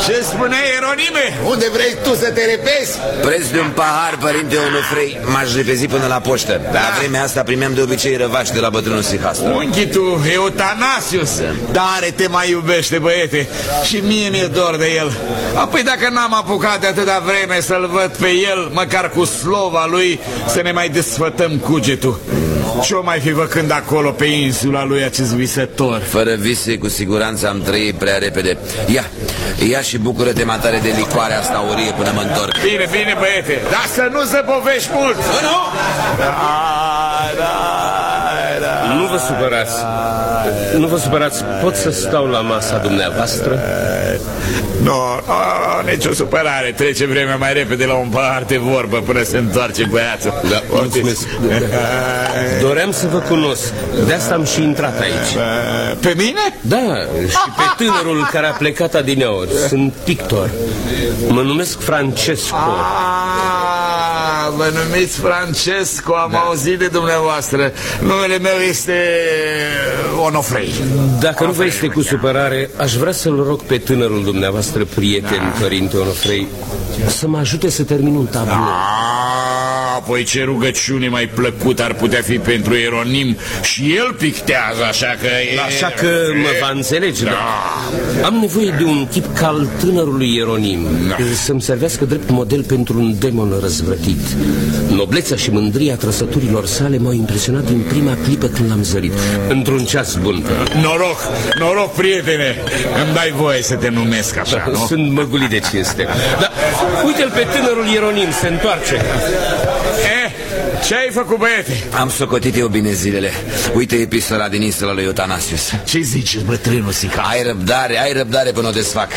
Ce spunea Ieronime? Unde vrei tu să te repezi? Preț de un pahar, părinte Onufrei, m-aș repezi până la poștă. La vremea asta primeam de obicei răvași de la bătrânul Sihastru. Unchi tu, Eutanasius. Tare te mai iubește, băiete. Și mie mi-e dor de el. Apoi dacă n-am apucat de atâta vreme să-l văd pe el, măcar cu slova lui, să ne mai desfătăm cugetul. Ce-o mai fi făcând acolo pe insula lui acest visător? Fără vise, cu siguranță am trăit prea repede. Ia și bucură-te, matare, de licoarea asta aurie până mă întorc. Bine, bine, băiete, dar să nu zăbovești mult. Nu? Nu vă supărați. Nu vă supărați, pot să stau la masa dumneavoastră? Nu, nicio supărare. Trece vremea mai repede la un pahar de vorbă până se întoarce băiatul. Da, mulțumesc. Doream să vă cunosc. De asta am și intrat aici. Pe mine? Da, și pe tânărul care a plecat adineori. Sunt pictor. Mă numesc Francesco. Vă numiți Francesco, am auzit de dumneavoastră. Numele meu este Onofrei. Dacă nu vă este cu supărare, aș vrea să-l rog pe tânărul dumneavoastră prieten, părinte Onofrei, să mă ajute să termin un tablou. Apoi ce rugăciune mai plăcut ar putea fi pentru Ieronim? Și el pictează, așa că... Așa că mă va înțelege, da. Am nevoie de un chip ca al tânărului Ieronim, să-mi servească drept model pentru un demon răzvrătit. Noblețea și mândria trăsăturilor sale m-au impresionat în prima clipă când l-am zărit. Într-un ceas bun. Noroc, prietene. Îmi dai voie să te numesc așa, nu? Sunt măgulit de cinste. Dar uite-l pe tânărul Ieronim, se întoarce. Ce ai făcut, băiete? Am socotit eu bine zilele. Uite epistola din insula lui Eutanasius. Ce zici, bătrânul Sica? Ai răbdare până o desfac.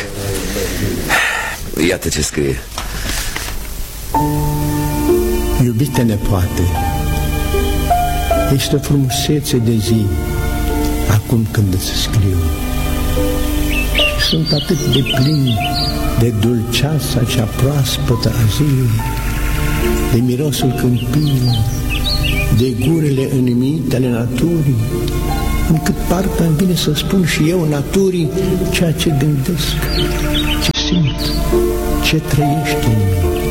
Iată ce scrie. Iubite nepoate, este o frumusețe de zi acum când îți scriu. Sunt atât de plin de dulceața cea proaspătă a zilei, de mirosul câmpiilor, de gurile înimite ale naturii, încât parcă îmi vine să spun și eu naturii ceea ce gândesc, ce simt, ce trăiește în mine.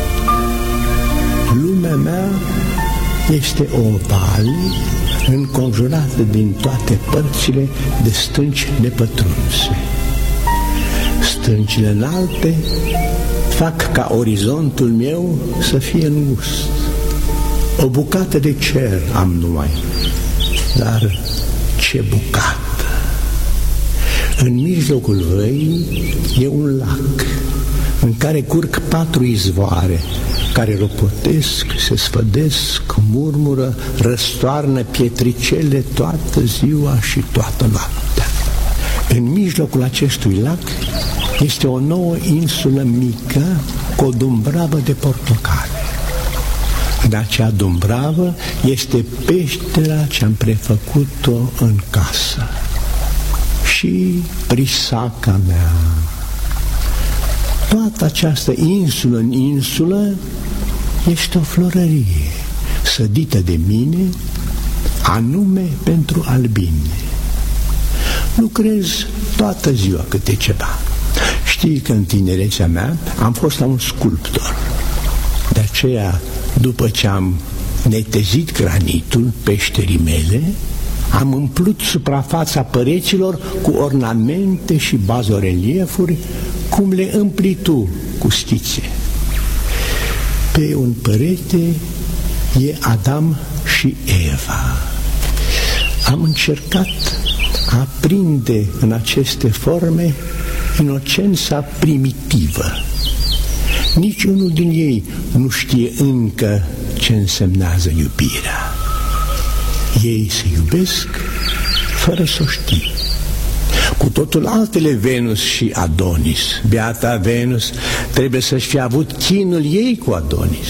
Lumea mea este o vale înconjurată din toate părțile de stânci nepătrunse. Stâncile înalte fac ca orizontul meu să fie îngust. O bucată de cer am numai, dar ce bucată! În mijlocul văii e un lac în care curg 4 izvoare care ropotesc, se sfădesc, murmură, răstoarnă pietricele toată ziua și toată noaptea. În mijlocul acestui lac este o nouă insulă mică cu o dumbravă de portocale. În acea dumbravă este peștera ce-am prefăcut-o în casă. Și prisaca mea. Toată această insulă în insulă este o florărie sădită de mine anume pentru albine. Lucrez toată ziua câte ceva. Știi că în tinerețea mea am fost la un sculptor. De aceea, după ce am netezit granitul peșterii mele, am umplut suprafața pereților cu ornamente și bazoreliefuri, cum le împli tu cu schițe. Pe un perete e Adam și Eva. Am încercat a prinde în aceste forme inocența primitivă. Nici unul din ei nu știe încă ce însemnează iubirea. Ei se iubesc fără să o știe. Cu totul altele Venus și Adonis. Beata Venus trebuie să-și fi avut chinul ei cu Adonis.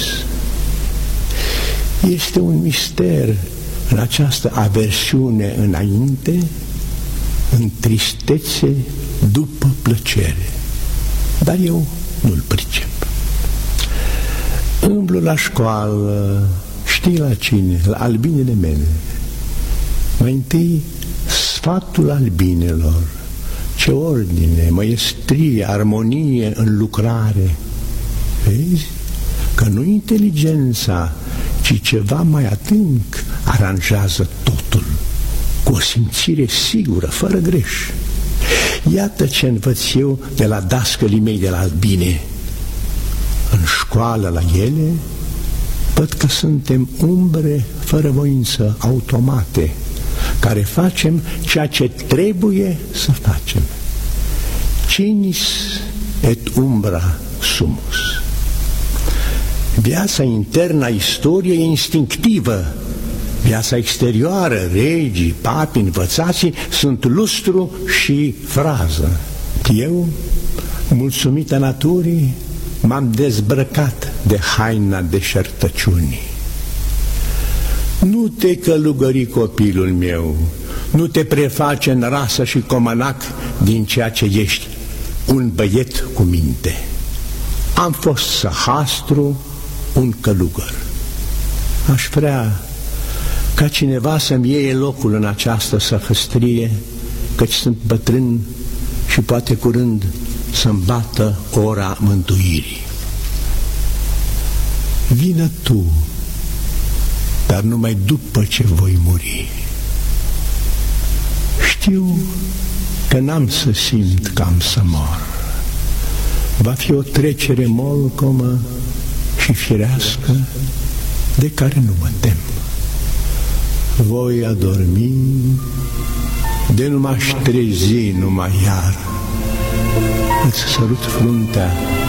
Este un mister în această aversiune înainte, în tristețe după plăcere. Dar eu nu-l pricep. Îmblu la școală, știi la cine? La albinele mele. Mai întâi sfatul albinelor, Ce ordine, măiestrie, armonie în lucrare. Vezi că nu inteligența, ci ceva mai adânc aranjează totul, cu o simțire sigură, fără greș. Iată ce învăț eu de la dascălii mei de la albine. În școală la ele văd că suntem umbre fără voință, automate, care facem ceea ce trebuie să facem. Cinis et umbra sumus. Viața internă a istoriei e instinctivă. Viața exterioară, regii, papi, învățații, sunt lustru și frază. Eu, mulțumită naturii, m-am dezbrăcat de haina deșertăciunii. Nu te călugări, copilul meu, nu te preface în rasă și comănac din ceea ce ești, un băiet cu minte. Am fost săhastru, un călugăr. Aș vrea ca cineva să-mi iei locul în această săhăstrie, căci sunt bătrân și poate curând să-mi bată ora mântuirii. Vină tu, dar numai după ce voi muri. Știu că n-am să simt că am să mor. Va fi o trecere molcomă și firească de care nu mă tem. Voi adormi, de nu m-aș trezi numai iar. Îți sărut fruntea